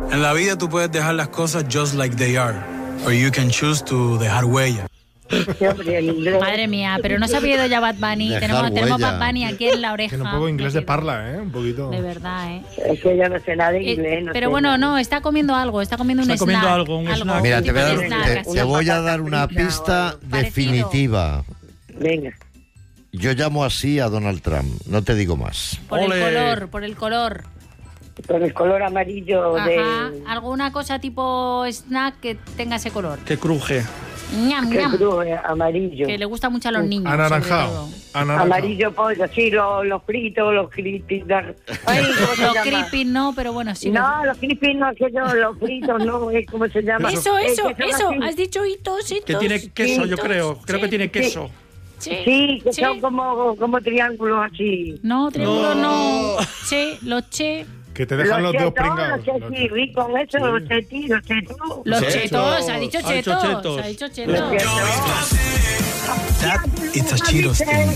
En la vida tú puedes dejar las cosas just like they are, or you can choose to dejar huella. Madre mía, pero no se ha pedido ya Bad Bunny. Tenemos Bad Bunny aquí en la oreja. Que no puedo inglés de parla, un poquito. De verdad, Es que yo no sé nada de inglés. Pero bueno, no, está comiendo algo, está comiendo un snack. Un snack. Mira, te voy a dar una pista definitiva. Venga. Yo llamo así a Donald Trump, no te digo más. Por el color. Con el color amarillo. Ajá, alguna cosa tipo snack que tenga ese color. Que cruje. Ñam, ñam. Amarillo. Que le gusta mucho a los niños. Anaranjado. Amarillo, pollo, sí, los fritos, los crispy. Los crispy no, pero bueno, sí. No, los crispy no, que yo, los fritos no, ¿cómo se llama? Eso, has dicho hitos. Que tiene queso, yo creo que tiene queso. Sí, que son como triángulos así. No, triángulos no. Los che. Que te dejan los dedos pringados. Los chetos, ha dicho chetos. That it's a Cheetos thing.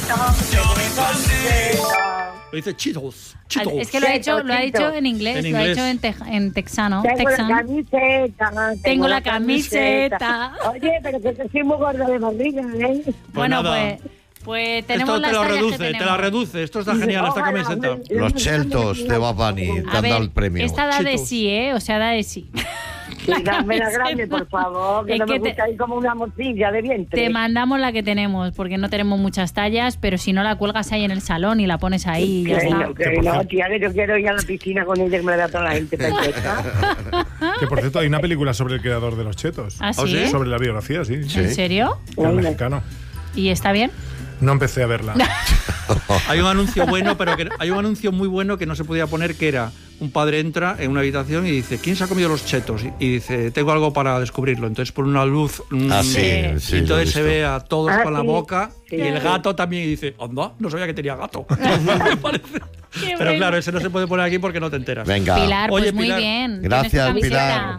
Lo dice Cheetos. Es que lo ha hecho en inglés, lo ha hecho en texano. Tengo la camiseta. Oye, pero que te soy muy gorda de barriga, ¿eh? Bueno, pues tenemos esto te la reduce. Esto está genial, esta camiseta. Los cheltos de Bad Bunny te han dado el premio. Esta da de sí, o sea, da de sí. Dame la grande, por favor, que no me gusta ir como una morcilla de vientre. Te mandamos la que tenemos, porque no tenemos muchas tallas, pero si no la cuelgas ahí en el salón y la pones ahí y ya está. No, tía, que yo quiero ir a la piscina con ella, que me la da toda la gente perfecta. Que por cierto, hay una película sobre el creador de los chetos. ¿Ah, sí? Sobre la biografía, sí. ¿En serio? El mexicano. ¿Y está bien? No empecé a verla. Hay un anuncio hay un anuncio muy bueno que no se podía poner, que era: un padre entra en una habitación y dice, ¿quién se ha comido los chetos? Y dice, tengo algo para descubrirlo. Entonces pone una luz y entonces se ve a todos con la boca y el gato también, y dice, anda, no sabía que tenía gato. Me parece. Pero claro, ese no se puede poner aquí porque no te enteras. Venga. Pilar, Oye, pues muy Pilar. bien. Gracias, Pilar.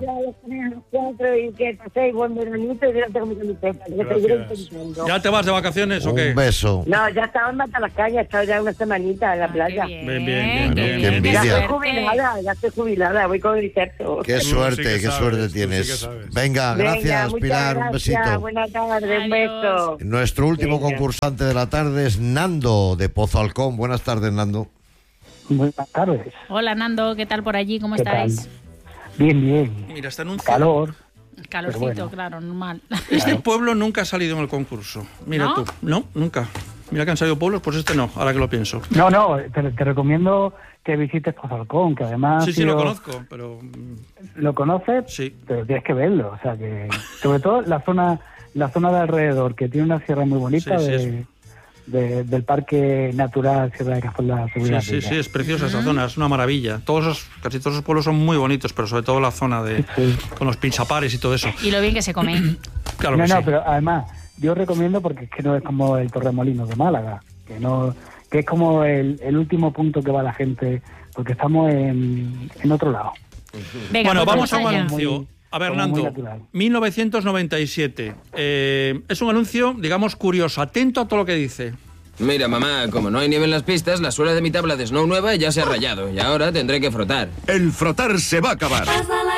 ¿Ya te vas de vacaciones o qué? Un beso. No, ya estaba en Matalascaña, he estado ya una semanita en la playa. Bien. Qué envidia. Ya estoy jubilada, voy con el certo. Qué suerte, qué suerte tienes. Venga, gracias, Pilar, un besito. Buenas tardes, un beso. Nuestro último concursante de la tarde es Nando, de Pozo Alcón. Buenas tardes, Nando. Buenas tardes. Hola, Nando, ¿qué tal por allí? ¿Cómo estáis? Bien. Mira, este anuncio. Calorcito, claro, normal. Este pueblo nunca ha salido en el concurso. Mira tú. No, nunca. Mira que han salido pueblos, pues este no, ahora que lo pienso. No, te recomiendo que visites Pozo Alcón, que además... Sí, lo conozco, pero... ¿Lo conoces? Sí. Pero tienes que verlo, o sea que... Sobre todo la zona de alrededor, que tiene una sierra muy bonita del Parque Natural Sierra de Cazón la Seguridad. Sí, es preciosa esa zona, es una maravilla. Casi todos esos pueblos son muy bonitos, pero sobre todo la zona con los pinchapares y todo eso. Y lo bien que se come. Claro no, sí. Pero además, yo recomiendo, porque es que no es como el Torremolinos de Málaga, que es como el último punto que va la gente, porque estamos en otro lado. Venga, bueno, pues vamos a un anuncio. A ver, Nando, 1997. Es un anuncio, digamos, curioso. Atento a todo lo que dice. Mira, mamá, como no hay nieve en las pistas, la suela de mi tabla de snow nueva ya se ha rayado y ahora tendré que frotar. El frotar se va a acabar.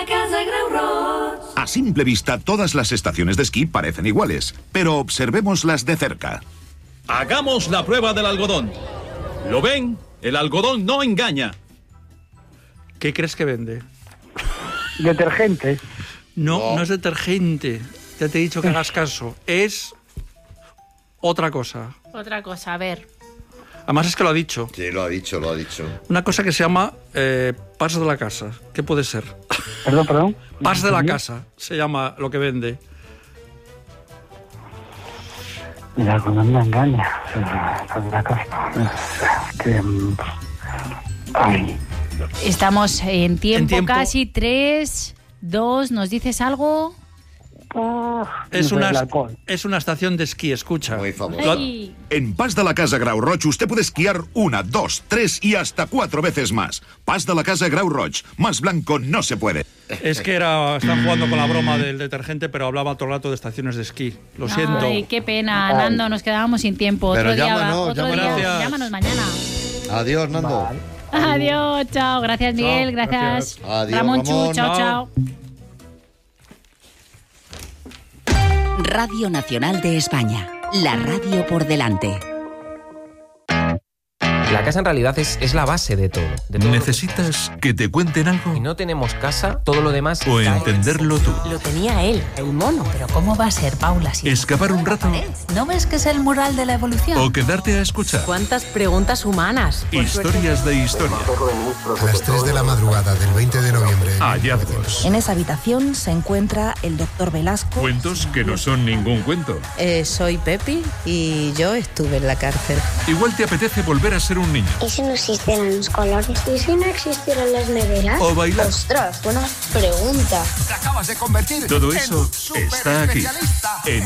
A simple vista, todas las estaciones de esquí parecen iguales, pero observémoslas de cerca. Hagamos la prueba del algodón. ¿Lo ven? El algodón no engaña. ¿Qué crees que vende? Detergente. No es detergente. Ya te he dicho que hagas caso. Es otra cosa. Otra cosa, a ver. Además es que lo ha dicho. Sí, lo ha dicho. Una cosa que se llama Pas de la casa. ¿Qué puede ser? Perdón. Pas de la casa se llama lo que vende. El algodón no engaña. Pas de la casa. Estamos en tiempo casi. 3, 2, ¿nos dices algo? Es una estación de esquí, escucha. Muy famosa. En Pas de la Casa Grau Roig usted puede esquiar 1, 2, 3 y hasta 4 veces más. Pas de la Casa Grau Roig. Más blanco no se puede. Es que están jugando con la broma del detergente, pero hablaba todo el rato de estaciones de esquí. Lo siento. Ay, qué pena, Nando, nos quedábamos sin tiempo. Pero otro día, llámanos llámanos mañana. Adiós, Nando. Vale. Adiós, chao. Gracias, Miguel. Gracias. Adiós, Ramonchu. Chao, chao. Radio Nacional de España. La radio por delante. La casa en realidad es la base de todo. ¿Necesitas que te cuenten algo? Si no tenemos casa, todo lo demás... O entenderlo tú. Lo tenía él, el mono. Pero ¿cómo va a ser, Paula? Si ¿Escapar un rato? ¿No ves que es el mural de la evolución? ¿O quedarte a escuchar? ¿Cuántas preguntas humanas? Historias de historia. A las 3 de la madrugada del 20 de noviembre. Hallazgos. En esa habitación se encuentra el doctor Velasco. Cuentos que no son ningún cuento. Soy Pepi y yo estuve en la cárcel. Igual te apetece volver a ser un niño. ¿Y si no existieran los colores? ¿Y si no existieran las neveras? O bailar. Ostras, buena pregunta. Te acabas de convertir Todo eso está aquí, en